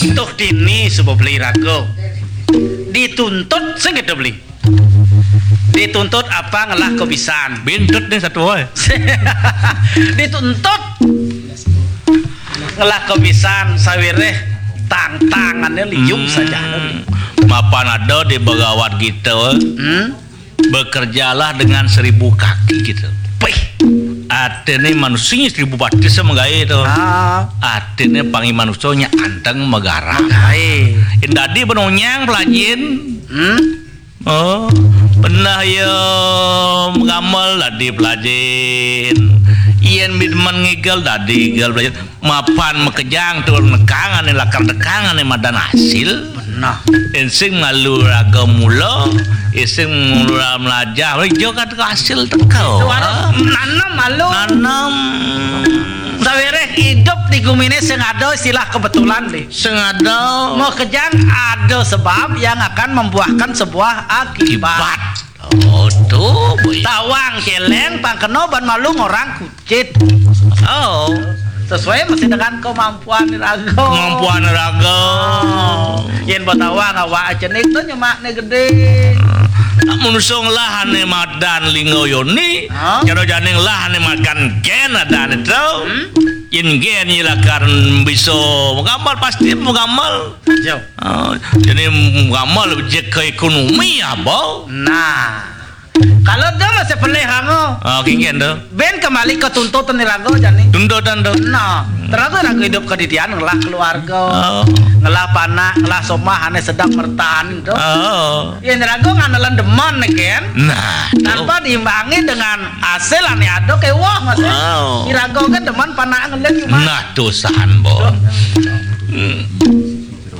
Tuh dini sebuah beli rago dituntut segitu beli dituntut apa ngelah kebisan bintut nih satu woy. dituntut ngelah kebisan sawireh tangannya liung saja mapan ada di Begawat gitu bekerjalah dengan 1000 kaki gitu pih artinya manusia 1000 batis sama gaya itu artinya pangi manusianya anteng megara indadi benonyang pelajin oh pernah ya mengamal tadi pelajin ian bidman ngigel tadi gel pelajin mapan mekejang turun nekangan yang lakar nekangan yang madan hasil nah insing ngalu raga mula ising mula melajah juga kan hasil tekau nanam malu nanam sawireh hidup di gumine sengado istilah kebetulan deh sengado mau kejang ada sebab yang akan membuahkan sebuah akibat oh tuh tawang celeng pangkeno ban malu orang kucit oh sesuai masih dengan kemampuan raga yen batawa ngawa cenik tuh nyemakne gede munsung lah ane madan lingo yoni jaro janing lah ane makan gen ada itu yen gen yilakar bisa mengamal pasti mengamal jadi mengamal jek ke ekonomi apa nah kalau dia masih pelih hango kingen tuh ben kembali ke tuntutan ni rago jani tuntutan tuh nah terus rago hidup kedidian ngelah keluarga ngelah panak ngelah somah ane sedang bertahan itu ya rago nganalan deman kan nah tanpa diimbangi dengan hasil ane ado kayak wah masih rago kan deman panak ngeliat cuma nah tuh sahan bo